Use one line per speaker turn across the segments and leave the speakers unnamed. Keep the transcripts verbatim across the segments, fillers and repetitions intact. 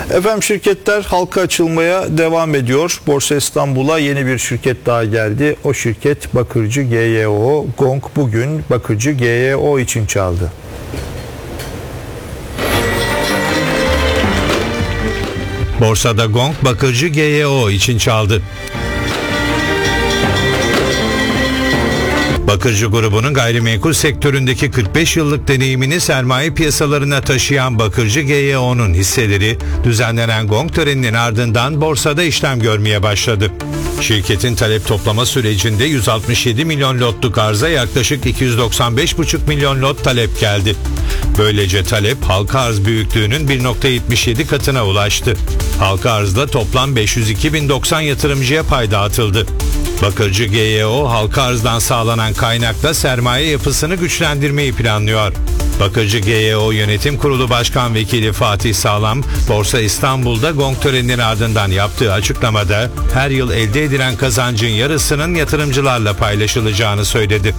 Efendim şirketler halka açılmaya devam ediyor. Borsa İstanbul'a yeni bir şirket daha geldi. O şirket Bakırcı G Y O. Gong bugün Bakırcı G Y O için çaldı.
Borsada Gong Bakırcı G Y O için çaldı. Bakırcı grubunun gayrimenkul sektöründeki kırk beş yıllık deneyimini sermaye piyasalarına taşıyan Bakırcı G Y O'nun hisseleri düzenlenen Gong töreninin ardından borsada işlem görmeye başladı. Şirketin talep toplama sürecinde yüz altmış yedi milyon lotluk arza yaklaşık iki yüz doksan beş buçuk milyon lot talep geldi. Böylece talep halka arz büyüklüğünün bir nokta yetmiş yedi katına ulaştı. Halka arzda toplam beş yüz iki bin doksan yatırımcıya pay dağıtıldı. Bakırcı G Y O halka arzdan sağlanan kaynakla sermaye yapısını güçlendirmeyi planlıyor. Bakırcı G Y O Yönetim Kurulu Başkan Vekili Fatih Sağlam, Borsa İstanbul'da Gong töreninin ardından yaptığı açıklamada her yıl elde edilen kazancın yarısının yatırımcılarla paylaşılacağını söyledi.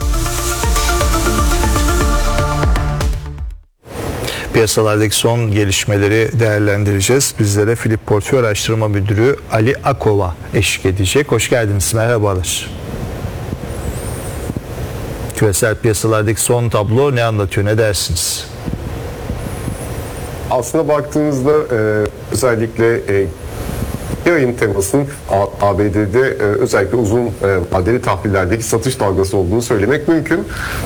Piyasalardaki son gelişmeleri değerlendireceğiz. Bizlere Philip Portföy Araştırma Müdürü Ali Akova eşlik edecek. Hoş geldiniz. Merhabalar. Küresel piyasalardaki son tablo ne anlatıyor? Ne dersiniz?
Aslında baktığımızda e, özellikle e, yayın temasının A B D'de e, özellikle uzun e, vadeli tahvillerdeki satış dalgası olduğunu söylemek mümkün.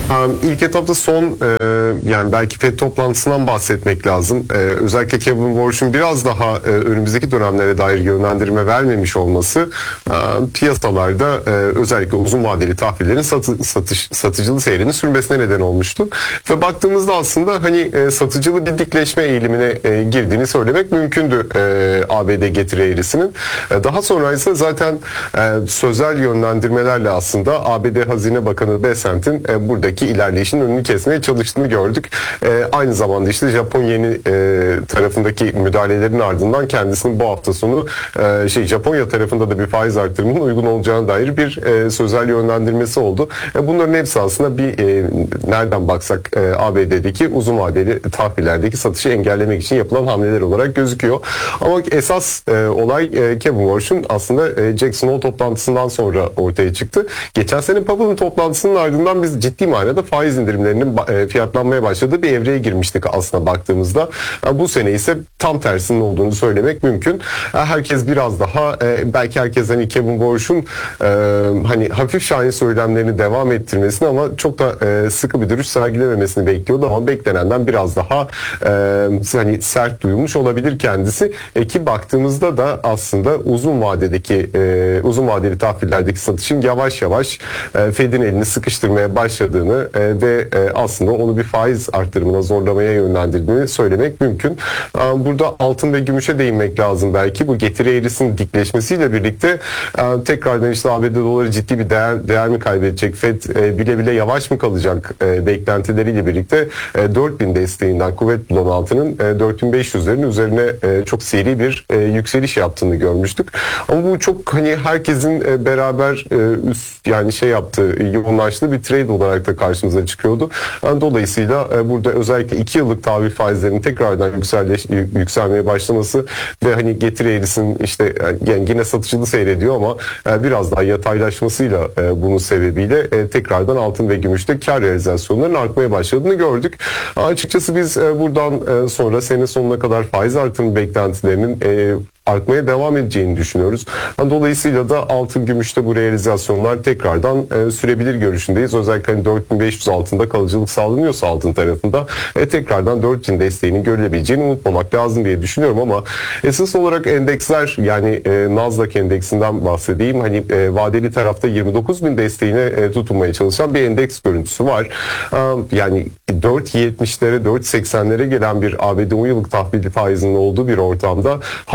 E, ilk etapta son e, yani belki Fed toplantısından bahsetmek lazım. E, özellikle Kevin Warsh'un biraz daha e, önümüzdeki dönemlere dair yönlendirme vermemiş olması e, piyasalarda e, özellikle uzun vadeli tahvillerin satı, satış, satıcılı seyrinin sürmesine neden olmuştu. Ve baktığımızda aslında hani e, satıcılı bir dikleşme eğilimine e, girdiğini söylemek mümkündü e, A B D getiri eğrisinin. Daha sonra ise zaten e, sözel yönlendirmelerle aslında A B D Hazine Bakanı Bessent'in e, buradaki ilerleyişin önünü kesmeye çalıştığını gördük. E, aynı zamanda işte Japon yeni e, tarafındaki müdahalelerin ardından kendisinin bu hafta sonu e, şey Japonya tarafında da bir faiz artırımının uygun olacağına dair bir e, sözel yönlendirmesi oldu. E, bunların hepsi aslında bir e, nereden baksak e, A B D'deki uzun vadeli tahvillerdeki satışı engellemek için yapılan hamleler olarak gözüküyor. Ama esas e, olay e, Kevin Warsh'un aslında e, Jackson Hole toplantısından sonra ortaya çıktı. Geçen sene Powell'ın toplantısının ardından biz ciddi manada faiz indirimlerinin e, fiyatlanmaya başladığı bir evreye girmiştik aslında baktığımızda. E, bu sene ise tam tersinin olduğunu söylemek mümkün. E, herkes biraz daha e, belki herkes hani Kevin Warsh'un e, hani hafif şahin söylemlerini devam ettirmesini ama çok da e, sıkı bir duruş sergilememesini bekliyordu ama beklenenden biraz daha e, hani sert duyulmuş olabilir kendisi. E, ki baktığımızda da aslında uzun vadedeki e, uzun vadeli tahvillerdeki satışın yavaş yavaş e, Fed'in elini sıkıştırmaya başladığını e, ve e, aslında onu bir faiz artırımına zorlamaya yönlendirdiğini söylemek mümkün. E, burada altın ve gümüşe değinmek lazım belki. Bu getiri eğrisinin dikleşmesiyle birlikte e, tekrardan işte A B D doları ciddi bir değer, değer mi kaybedecek? Fed e, bile bile yavaş mı kalacak e, beklentileriyle birlikte e, dört bin desteğinden kuvvet bulan altının e, dört bin beş yüzlerin üzerine e, çok seri bir e, yükseliş yaptığını görmüştük. Ama bu çok hani herkesin e, beraber e, üst yani şey yaptığı, yoğunlaştığı bir trade olarak da karşımıza çıkıyordu. Yani dolayısıyla e, burada özellikle iki yıllık tahvil faizlerinin tekrardan yükselleş, yükselmeye başlaması ve hani getiri eğrisinin işte yani yine satıcılı seyrediyor ama e, biraz daha yataylaşmasıyla e, bunun sebebiyle e, tekrardan altın ve gümüşte kar realizasyonlarının artmaya başladığını gördük. Açıkçası biz e, buradan e, sonra sene sonuna kadar faiz artırım beklentilerinin e, artmaya devam edeceğini düşünüyoruz. Dolayısıyla da altın gümüşte bu realizasyonlar tekrardan e, sürebilir görüşündeyiz. Özellikle hani dört bin beş yüz altında kalıcılık sağlanıyorsa altın tarafında e, tekrardan dört bin desteğinin görülebileceğini unutmamak lazım diye düşünüyorum ama esas olarak endeksler yani e, Nasdaq endeksinden bahsedeyim. Hani e, vadeli tarafta yirmi dokuz bin desteğine e, tutunmaya çalışan bir endeks görüntüsü var. E, yani dört yetmişlere dört seksenlere gelen bir A B D on yıllık tahvil faizinin olduğu bir ortamda hala oldukça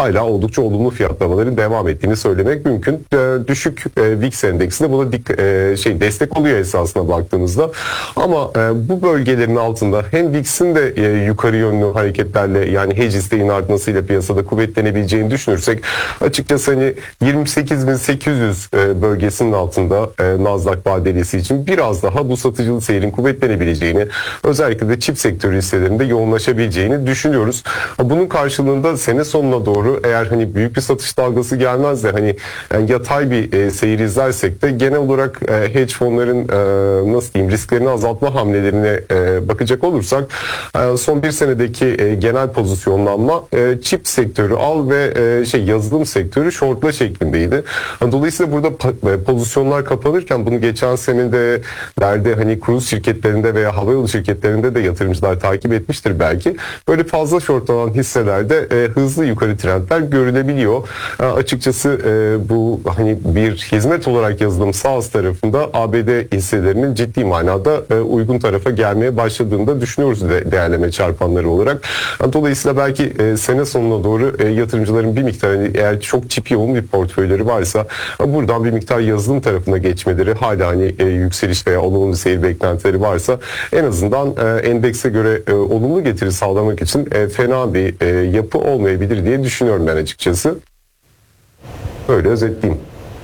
oldukça olumlu fiyatlamaların devam ettiğini söylemek mümkün. E, düşük e, V I X endeksi de buna dik, e, şey destek oluyor esasına baktığımızda. Ama e, bu bölgelerin altında hem V I X'in de e, yukarı yönlü hareketlerle yani hedge isteğinin artmasıyla piyasada kuvvetlenebileceğini düşünürsek açıkçası hani yirmi sekiz bin sekiz yüz e, bölgesinin altında e, Nasdaq vadelisi için biraz daha bu satıcılı seyrin kuvvetlenebileceğini, özellikle de çip sektörü hisselerinde yoğunlaşabileceğini düşünüyoruz. Bunun karşılığında sene sonuna doğru eğer hani büyük bir satış dalgası gelmez de hani yani yatay bir e, seyir izlersek de genel olarak e, hedge fonların e, nasıl diyeyim risklerini azaltma hamlelerine e, bakacak olursak e, son bir senedeki e, genel pozisyonlanma e, çip sektörü al ve e, şey yazılım sektörü shortla şeklindeydi. Dolayısıyla burada pa- pozisyonlar kapanırken bunu geçen senede derde hani kruz şirketlerinde veya havayolu şirketlerinde de yatırımcılar takip etmiştir belki. Böyle fazla shortlanan hisselerde e, hızlı yukarı trendler görülebiliyor. E, açıkçası e, bu hani bir hizmet olarak yazılım SaaS tarafında A B D hisselerinin ciddi manada e, uygun tarafa gelmeye başladığını da düşünüyoruz de, değerleme çarpanları olarak. E, dolayısıyla belki e, sene sonuna doğru e, yatırımcıların bir miktar hani eğer çok çip yoğun bir portföyleri varsa e, buradan bir miktar yazılım tarafına geçmeleri, hala hani e, yükseliş veya olumlu seyir beklentileri varsa en azından e, endekse göre e, olumlu getiri sağlamak için e, fena bir e, yapı olmayabilir diye düşünüyorum ben açıkçası. Böyle özetleyeyim.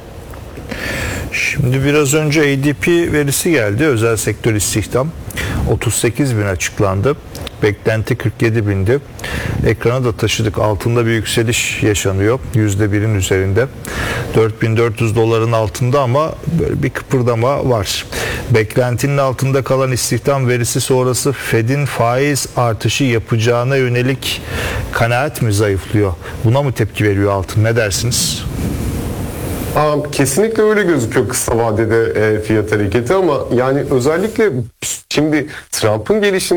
Şimdi biraz önce A D P verisi geldi. Özel sektör istihdam otuz sekiz bin açıklandı. Beklenti kırk yedi bindi. Ekrana da taşıdık. Altında bir yükseliş yaşanıyor. yüzde birin üzerinde. dört bin dört yüz doların altında ama böyle bir kıpırdama var. Beklentinin altında kalan istihdam verisi sonrası Fed'in faiz artışı yapacağına yönelik kanaat mi zayıflıyor? Buna mı tepki veriyor altın? Ne dersiniz?
Aa, kesinlikle öyle gözüküyor kısa vadede e, fiyat hareketi ama yani özellikle şimdi Trump'ın gelişini